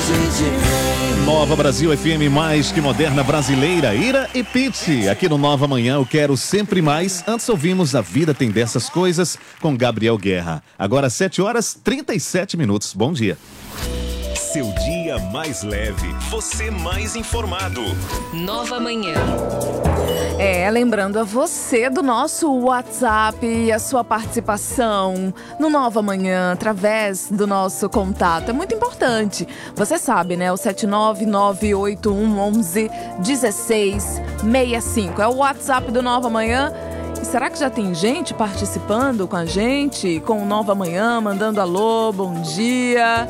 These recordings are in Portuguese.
Nova Brasil FM, mais que moderna brasileira, Ira e Pete. Aqui no Nova Manhã eu quero sempre mais. Antes ouvimos A Vida Tem Dessas Coisas com Gabriel Guerra. Agora 7h37. Bom dia. Seu dia mais leve, você mais informado. Nova Manhã. Lembrando a você do nosso WhatsApp e a sua participação no Nova Manhã através do nosso contato. É muito importante. Você sabe, né? O 79981111665. É o WhatsApp do Nova Manhã. E será que já tem gente participando com a gente, com o Nova Manhã, mandando alô, bom dia?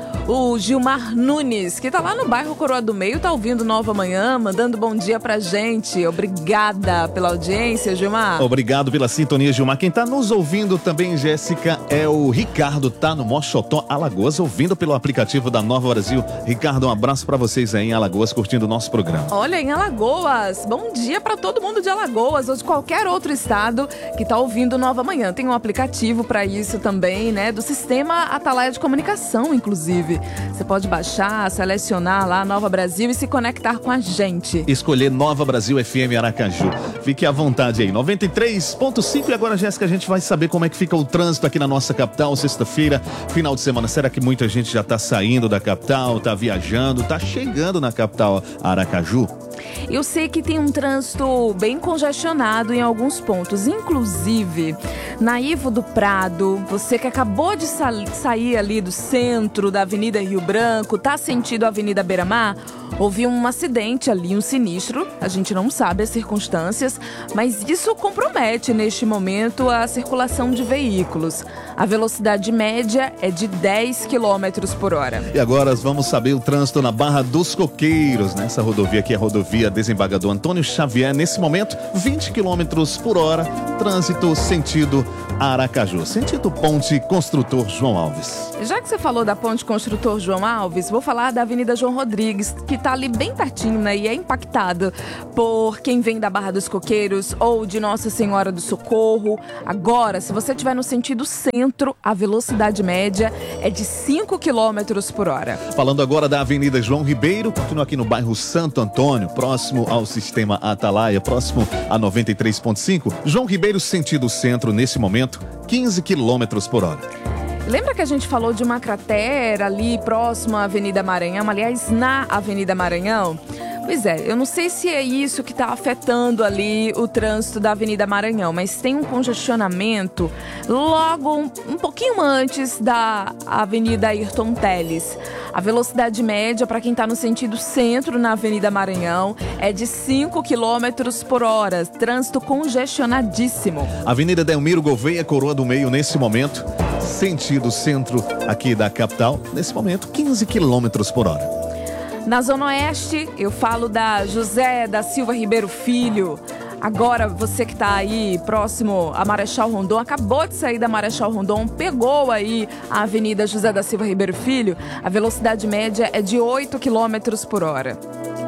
O Gilmar Nunes, que tá lá no bairro Coroa do Meio, tá ouvindo Nova Manhã, mandando bom dia pra gente. Obrigada pela audiência, Gilmar. Obrigado pela sintonia, Gilmar. Quem tá nos ouvindo também, Jéssica, é o Ricardo, tá no Mochotó, Alagoas, ouvindo pelo aplicativo da Nova Brasil. Ricardo, um abraço pra vocês aí em Alagoas, curtindo o nosso programa. Olha, em Alagoas, bom dia pra todo mundo de Alagoas ou de qualquer outro estado que tá ouvindo Nova Manhã. Tem um aplicativo pra isso também, né, do Sistema Atalaia de Comunicação, inclusive. Você pode baixar, selecionar lá Nova Brasil e se conectar com a gente. Escolher Nova Brasil FM Aracaju. Fique à vontade aí. 93.5. E agora, Jéssica, a gente vai saber como é que fica o trânsito aqui na nossa capital, sexta-feira, final de semana. Será que muita gente já tá saindo da capital, tá viajando, tá chegando na capital Aracaju? Eu sei que tem um trânsito bem congestionado em alguns pontos, inclusive na Ivo do Prado. Você que acabou de sair ali do centro da Avenida Rio Branco, tá sentido a Avenida Beira-Mar, houve um acidente ali, um sinistro. A gente não sabe as circunstâncias, mas isso compromete neste momento a circulação de veículos. A velocidade média é de 10 km por hora. E agora vamos saber o trânsito na Barra dos Coqueiros, nessa rodovia aqui, a rodovia Desembargador Antônio Xavier. Nesse momento, 20 km por hora, trânsito sentido Aracaju, sentido Ponte Construtor João Alves. Já que você falou da Ponte Construtor João Alves, vou falar da Avenida João Rodrigues, que tá ali bem pertinho, né? E é impactada por quem vem da Barra dos Coqueiros ou de Nossa Senhora do Socorro. Agora, se você estiver no sentido centro, a velocidade média é de 5 km por hora. Falando agora da Avenida João Ribeiro, continua aqui no bairro Santo Antônio, próximo ao Sistema Atalaia, próximo a 93.5. João Ribeiro, sentido centro, nesse momento, 15 km por hora. Lembra que a gente falou de uma cratera ali próximo à Avenida Maranhão, aliás, na Avenida Maranhão? Pois é, eu não sei se é isso que está afetando ali o trânsito da Avenida Maranhão, mas tem um congestionamento logo um pouquinho antes da Avenida Ayrton Teles. A velocidade média para quem está no sentido centro na Avenida Maranhão é de 5 km por hora, trânsito congestionadíssimo. Avenida Delmiro Gouveia, Coroa do Meio, nesse momento, sentido centro aqui da capital, nesse momento, 15 km por hora. Na Zona Oeste, eu falo da José da Silva Ribeiro Filho. Agora, você que está aí próximo a Marechal Rondon, acabou de sair da Marechal Rondon, pegou aí a Avenida José da Silva Ribeiro Filho, a velocidade média é de 8 km por hora.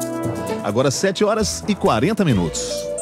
Agora 7h40.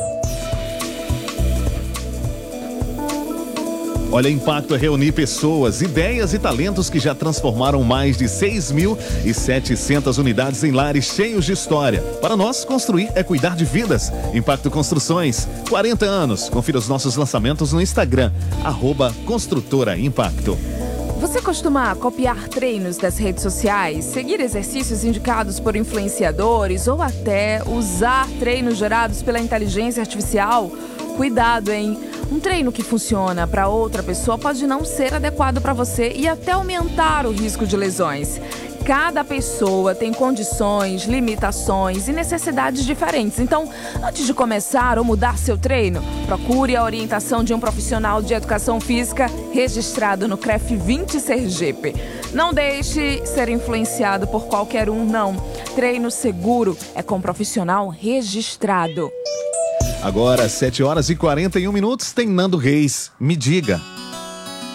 Olha, Impacto é reunir pessoas, ideias e talentos que já transformaram mais de 6.700 unidades em lares cheios de história. Para nós, construir é cuidar de vidas. Impacto Construções, 40 anos. Confira os nossos lançamentos no Instagram, @construtora-impacto. Você costuma copiar treinos das redes sociais, seguir exercícios indicados por influenciadores ou até usar treinos gerados pela inteligência artificial? Cuidado, hein? Um treino que funciona para outra pessoa pode não ser adequado para você e até aumentar o risco de lesões. Cada pessoa tem condições, limitações e necessidades diferentes. Então, antes de começar ou mudar seu treino, procure a orientação de um profissional de educação física registrado no CREF 20 Sergipe. Não deixe ser influenciado por qualquer um, não. Treino seguro é com profissional registrado. Agora, 7h41, tem Nando Reis. Me diga.